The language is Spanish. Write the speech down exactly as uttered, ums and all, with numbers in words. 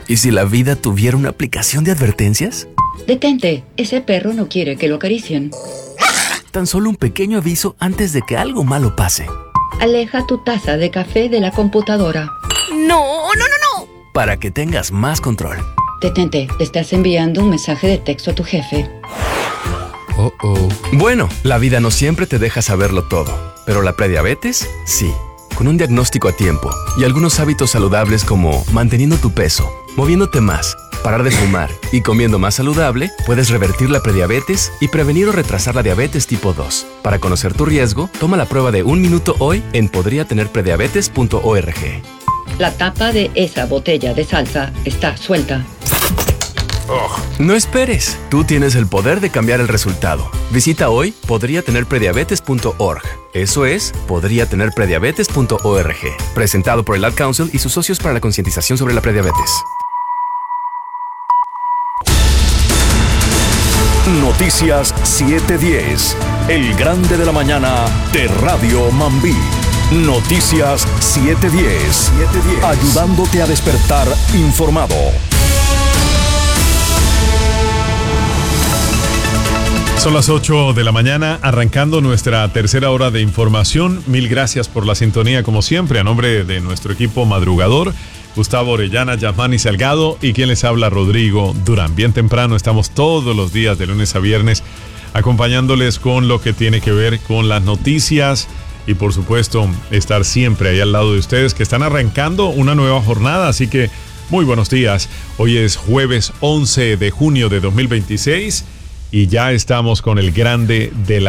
¿Y si la vida tuviera una aplicación de advertencias? Detente, ese perro no quiere que lo acaricien. Tan solo un pequeño aviso antes de que algo malo pase. Aleja tu taza de café de la computadora. No, no, no, no. Para que tengas más control. Detente, le estás enviando un mensaje de texto a tu jefe. Oh, oh. Bueno, la vida no siempre te deja saberlo todo, pero la prediabetes, sí. Con un diagnóstico a tiempo y algunos hábitos saludables como manteniendo tu peso, moviéndote más, parar de fumar y comiendo más saludable, puedes revertir la prediabetes y prevenir o retrasar la diabetes tipo dos. Para conocer tu riesgo, toma la prueba de un minuto hoy en podría tener prediabetes punto org. La tapa de esa botella de salsa está suelta. Oh. No esperes, tú tienes el poder de cambiar el resultado. Visita hoy podría tener prediabetes punto org. Eso es, podría tener prediabetes punto org. Presentado por el Ad Council y sus socios para la concientización sobre la prediabetes. Noticias siete diez, el grande de la mañana de Radio Mambí. Noticias siete diez, ayudándote a despertar informado. Son las ocho de la mañana, arrancando nuestra tercera hora de información. Mil gracias por la sintonía, como siempre, a nombre de nuestro equipo madrugador, Gustavo Orellana, Yasmani Salgado y quien les habla, Rodrigo Durán. Bien temprano, estamos todos los días de lunes a viernes acompañándoles con lo que tiene que ver con las noticias y, por supuesto, estar siempre ahí al lado de ustedes que están arrancando una nueva jornada. Así que muy buenos días. Hoy es jueves once de junio de dos mil veintiséis y ya estamos con el grande de la